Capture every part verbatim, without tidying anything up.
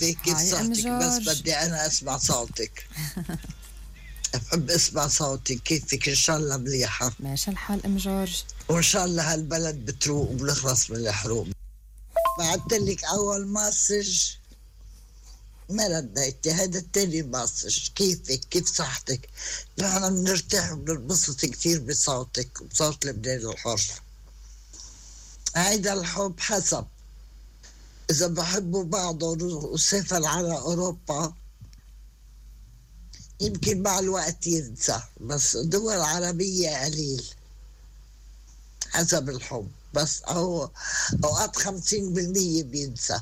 كيف صحتك؟ بس بدي أنا أسمع صوتك. بحب أسمع صوتك. كيفك؟ إن شاء الله مليحة. ماشي الحال أم جورج، وإن شاء الله هالبلد بتروق وبنخلص من الحروب. بعتلك أول مسج ما رديتي، هذا التاني مسج. كيفك؟ كيف صحتك؟ نحن بنرتاح وبننبسط كثير بصوتك وبصوت لبنان الحر. هيدا الحب حسب إذا بحبوا بعضهم وسافر على أوروبا يمكن مع الوقت ينسى، بس دول عربية قليل حسب الحب. بس أو أوقات خمسين بالمية بينسى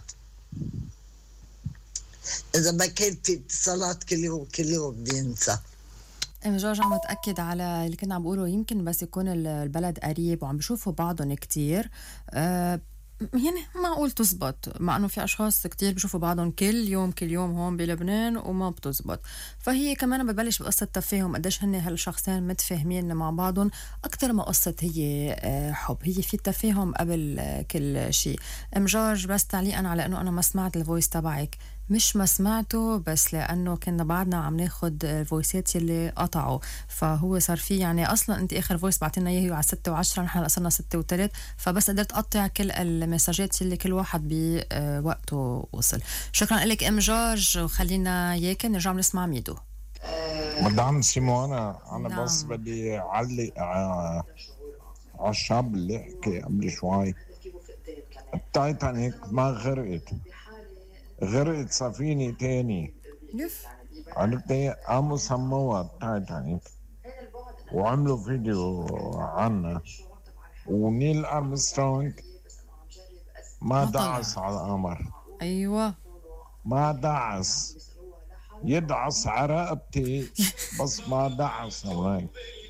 إذا ما كان في اتصالات كل يوم كل يوم بينسى. ام جورج عم تأكد على اللي كنا عم بقوله، يمكن بس يكون البلد قريب وعم بشوفوا بعضهم كتير أه يعني معقول تزبط، مع انه في اشخاص كتير بشوفوا بعضهم كل يوم كل يوم هون بلبنان وما بتزبط. فهي كمان ببلش بقصة تفاهم، قديش هن هالشخصين متفاهمين مع بعضهم اكتر ما قصة هي حب، هي في تفاهم قبل كل شيء. ام جورج بس تعليقا على انه انا ما سمعت الفويس تبعك، مش ما سمعته بس لانه كنا بعدنا عم ناخد الفويسات يلي قطعوا، فهو صار في يعني اصلا انت اخر فويس بعتينا اياه على ستة وعشرة، نحن صرنا ستة وثلاث، فبس قدرت اقطع كل المساجات اللي كل واحد بوقته وصل. شكرا لك ام جورج، وخلينا اياك نرجع نسمع ميدو. مدام سيمونا، انا نعم. بس بدي اعلق على الشاب اللي حكي قبل شوي. التايتانيك ما غرقت، غرقت سفينة تاني. يف عرفتي؟ قاموا سموها التايتانيك وعملوا فيديو عنها. ونيل أرمسترونج ما دعس على القمر. ايوه ما دعس، يدعس على رقبتي بس ما دعس هناك.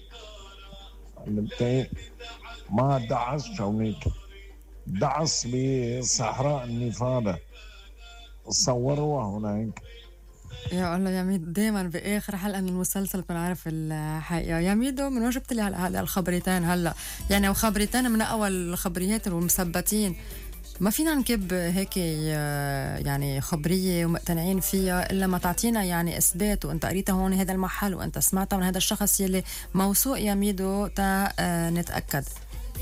عرفتي؟ ما دعس شونيك، دعس بصحراء النفاذة، صوروها هناك. يا الله يا ميدو، دايما باخر حلقه من المسلسل بنعرف الحقيقه. يا ميدو من وين جبت لي هلا الخبريتين هلا؟ يعني وخبريتين من اول الخبريات والمثبتين، ما فينا نكب هيك يعني خبريه ومقتنعين فيها الا ما تعطينا يعني اثبات، وانت قريتها هون هذا المحل وانت سمعتها من هذا الشخص يلي موثوق يا ميدو تا نتاكد.